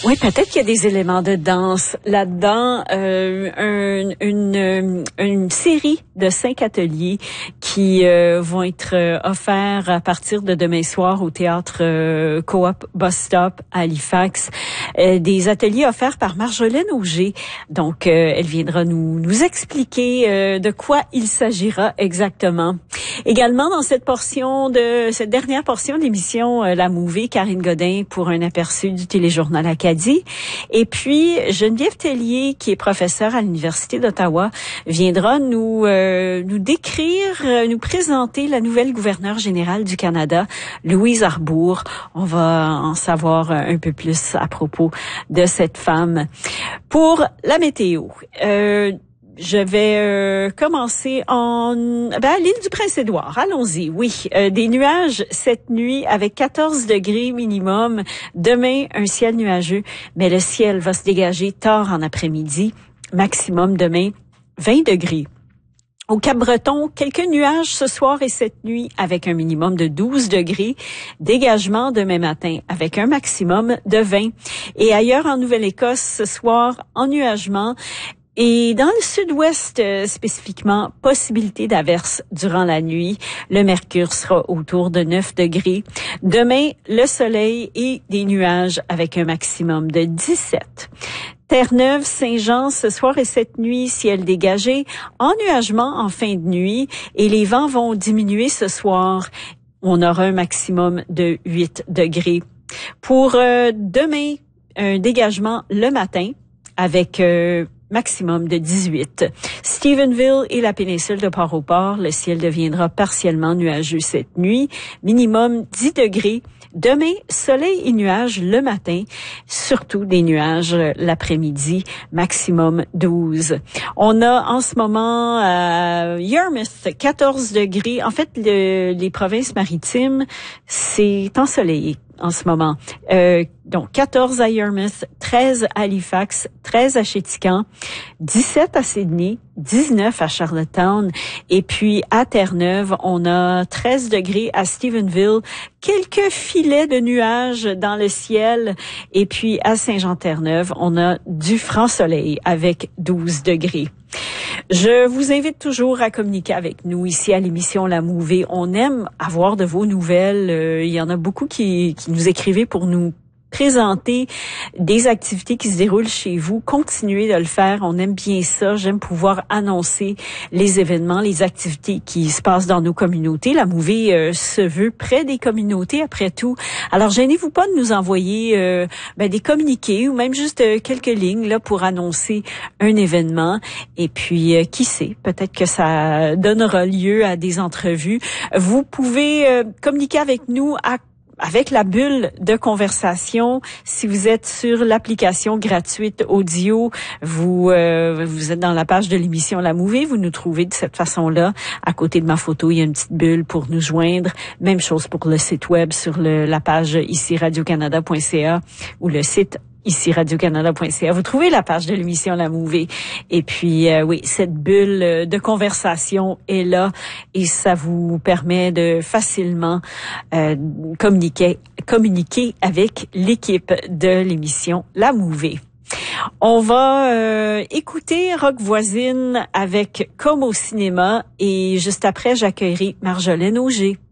Oui, peut-être qu'il y a des éléments de danse là-dedans. Une série de 5 ateliers qui vont être offerts à partir de demain soir au théâtre Coop Bus Stop à Halifax. Des ateliers offerts par Marjolaine Auger. Donc, elle viendra nous expliquer de quoi il s'agira exactement. Également, dans cette dernière portion de l'émission La Mouvée, Karine Godin pour un aperçu du téléjournal Acadie. Et puis, Geneviève Tellier, qui est professeure à l'Université d'Ottawa, viendra nous présenter la nouvelle gouverneure générale du Canada, Louise Arbour. On va en savoir un peu plus à propos de cette femme. Pour la météo, je vais commencer à l'île du Prince-Édouard. Allons-y, oui. Des nuages cette nuit avec 14 degrés minimum. Demain, un ciel nuageux, mais le ciel va se dégager tard en après-midi. Maximum demain, 20 degrés. Au Cap-Breton, quelques nuages ce soir et cette nuit avec un minimum de 12 degrés. Dégagement demain matin avec un maximum de 20. Et ailleurs en Nouvelle-Écosse, ce soir, ennuagement. Et dans le sud-ouest, spécifiquement, possibilité d'averse durant la nuit. Le mercure sera autour de 9 degrés. Demain, le soleil et des nuages avec un maximum de 17. Terre-Neuve, Saint-Jean, ce soir et cette nuit, ciel dégagé, ennuagement en fin de nuit et les vents vont diminuer ce soir. On aura un maximum de 8 degrés. Pour demain, un dégagement le matin avec maximum de 18. Stephenville et la péninsule de Port-au-Port, le ciel deviendra partiellement nuageux cette nuit. Minimum 10 degrés. Demain, soleil et nuages le matin, surtout des nuages l'après-midi, maximum 12. On a en ce moment à Yarmouth 14 degrés. En fait, les provinces maritimes, c'est ensoleillé en ce moment. Donc 14 à Yarmouth, 13 à Halifax, 13 à Chéticamp, 17 à Sydney, 19 à Charlottetown et puis à Terre-Neuve, on a 13 degrés à Stephenville, quelques filets de nuages dans le ciel et puis à Saint-Jean-Terre-Neuve, on a du franc soleil avec 12 degrés. Je vous invite toujours à communiquer avec nous ici à l'émission La Mouvée. On aime avoir de vos nouvelles. Il y en a beaucoup qui nous écrivaient pour nous présenter des activités qui se déroulent chez vous. Continuez de le faire. On aime bien ça. J'aime pouvoir annoncer les événements, les activités qui se passent dans nos communautés. La Mouvée se veut près des communautés, après tout. Alors, gênez-vous pas de nous envoyer des communiqués ou même juste quelques lignes là pour annoncer un événement. Et puis, qui sait, peut-être que ça donnera lieu à des entrevues. Vous pouvez communiquer avec nous avec la bulle de conversation. Si vous êtes sur l'application gratuite audio, vous êtes dans la page de l'émission La Mouvée, vous nous trouvez de cette façon-là. À côté de ma photo, il y a une petite bulle pour nous joindre. Même chose pour le site web sur la page ici radiocanada.ca ou le site ici radiocanada.ca. Vous trouvez la page de l'émission La Mouvée. Et puis, oui, cette bulle de conversation est là et ça vous permet de facilement communiquer avec l'équipe de l'émission La Mouvée. On va écouter Rock Voisine avec Comme au cinéma et juste après, j'accueillerai Marjolaine Auger.